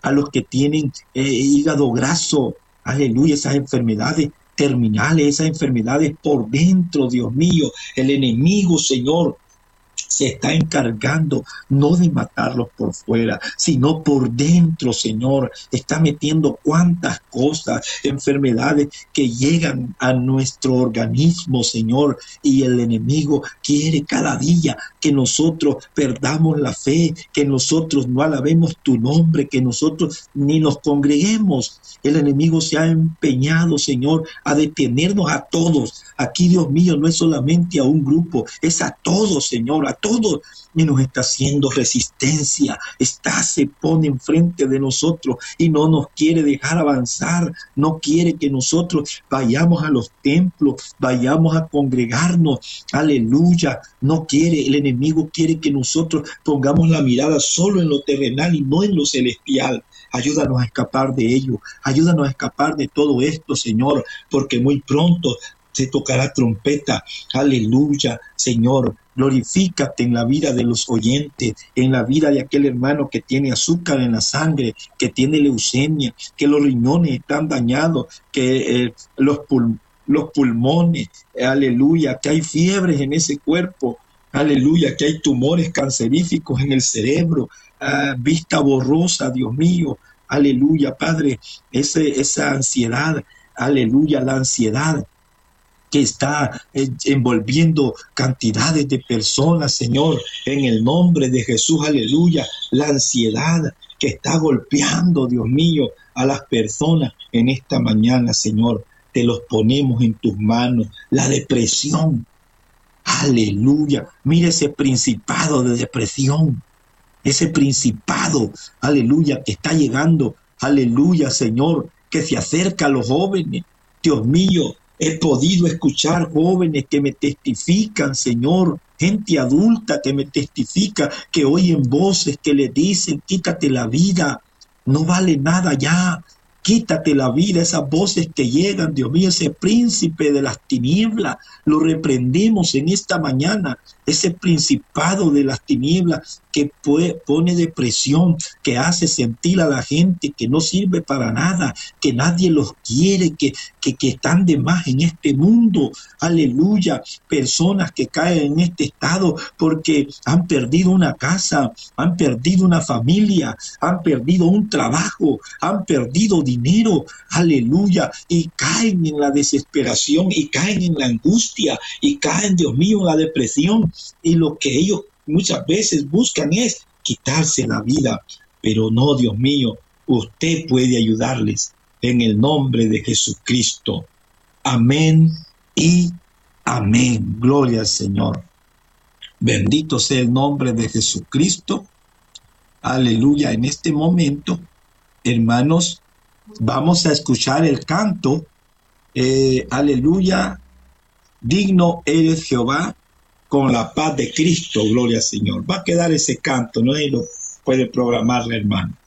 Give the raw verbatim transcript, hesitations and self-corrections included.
a los que tienen eh, hígado graso, aleluya, esas enfermedades terminales, esas enfermedades por dentro, Dios mío. El enemigo, Señor, se está encargando no de matarlos por fuera, sino por dentro, Señor. Está metiendo cuantas cosas, enfermedades que llegan a nuestro organismo, Señor. Y el enemigo quiere cada día que nosotros perdamos la fe, que nosotros no alabemos tu nombre, que nosotros ni nos congreguemos. El enemigo se ha empeñado, Señor, a detenernos a todos. Aquí, Dios mío, no es solamente a un grupo, es a todos, Señor, a todos. Y nos está haciendo resistencia. Está, se pone enfrente de nosotros y no nos quiere dejar avanzar. No quiere que nosotros vayamos a los templos, vayamos a congregarnos. Aleluya. No quiere, el enemigo quiere que nosotros pongamos la mirada solo en lo terrenal y no en lo celestial. Ayúdanos a escapar de ello. Ayúdanos a escapar de todo esto, Señor, porque muy pronto se tocará trompeta. Aleluya, Señor. Glorifícate en la vida de los oyentes, en la vida de aquel hermano que tiene azúcar en la sangre, que tiene leucemia, que los riñones están dañados, que eh, los, pul los pulmones, aleluya, que hay fiebres en ese cuerpo, aleluya, que hay tumores canceríficos en el cerebro, uh, vista borrosa, Dios mío, aleluya, Padre, ese, esa ansiedad, aleluya, la ansiedad que está envolviendo cantidades de personas, Señor, en el nombre de Jesús, aleluya, la ansiedad que está golpeando, Dios mío, a las personas en esta mañana, Señor, te los ponemos en tus manos, la depresión, aleluya, mire ese principado de depresión, ese principado, aleluya, que está llegando, aleluya, Señor, que se acerca a los jóvenes, Dios mío. He podido escuchar jóvenes que me testifican, Señor, gente adulta que me testifica, que oyen voces que le dicen, quítate la vida, no vale nada ya, quítate la vida. Esas voces que llegan, Dios mío, ese príncipe de las tinieblas, lo reprendemos en esta mañana, ese principado de las tinieblas que pone depresión, que hace sentir a la gente que no sirve para nada, que nadie los quiere, que, que, que están de más en este mundo. Aleluya. Personas que caen en este estado porque han perdido una casa, han perdido una familia, han perdido un trabajo, han perdido dinero. Aleluya. Y caen en la desesperación y caen en la angustia y caen, Dios mío, en la depresión. Y lo que ellos muchas veces buscan es quitarse la vida, pero no, Dios mío, usted puede ayudarles en el nombre de Jesucristo. Amén y amén. Gloria al Señor. Bendito sea el nombre de Jesucristo. Aleluya. En este momento, hermanos, vamos a escuchar el canto. Eh, aleluya. Digno eres, Jehová, con la paz de Cristo, gloria al Señor. Va a quedar ese canto, no lo puede programar la hermana.